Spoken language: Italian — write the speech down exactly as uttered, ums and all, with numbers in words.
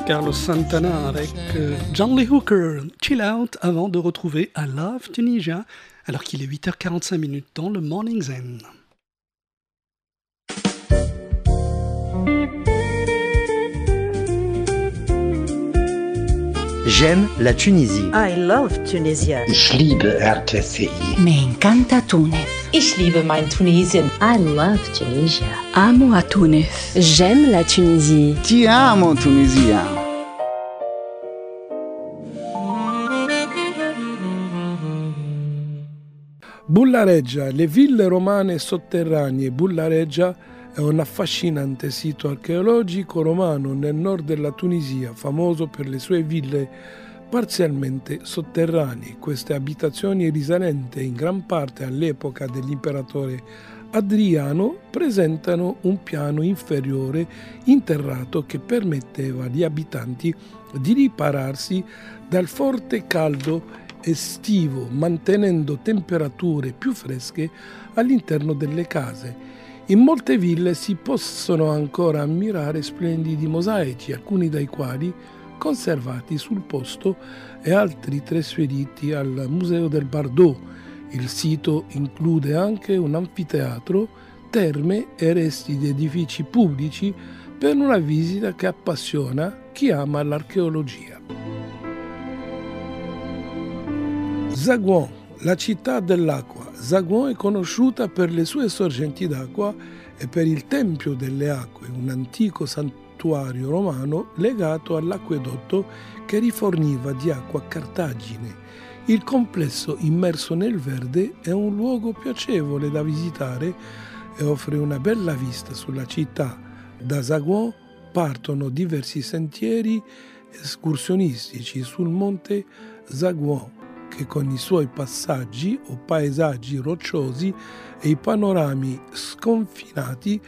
Carlos Santana avec euh, John Lee Hooker, Chill Out, avant de retrouver I Love Tunisia, alors qu'il est huit heures quarante-cinq minutes dans le Morning Zen. J'aime la Tunisie. I love Tunisia. Ich liebe R T C I. Me encanta Túnez. Ich liebe mein Tunesien. I love Tunisia. Amo a Túnez. J'aime la Tunisie. Ti amo Tunisia. Bullareggia, le ville romane sotterranee. Bullareggia è un affascinante sito archeologico romano nel nord della Tunisia, famoso per le sue ville parzialmente sotterranee. Queste abitazioni, risalenti in gran parte all'epoca dell'imperatore Adriano, presentano un piano inferiore interrato che permetteva agli abitanti di ripararsi dal forte caldo estivo, mantenendo temperature più fresche all'interno delle case. In molte ville si possono ancora ammirare splendidi mosaici, alcuni dei quali conservati sul posto e altri trasferiti al Museo del Bardo. Il sito include anche un anfiteatro, terme e resti di edifici pubblici per una visita che appassiona chi ama l'archeologia. Zaghouan, la città dell'acqua. Zaghouan è conosciuta per le sue sorgenti d'acqua e per il Tempio delle Acque, un antico santuario romano legato all'acquedotto che riforniva di acqua Cartagine. Il complesso, immerso nel verde, è un luogo piacevole da visitare e offre una bella vista sulla città. Da Zaghouan partono diversi sentieri escursionistici sul monte Zaghouan, che con i suoi passaggi o paesaggi rocciosi e i panorami sconfinati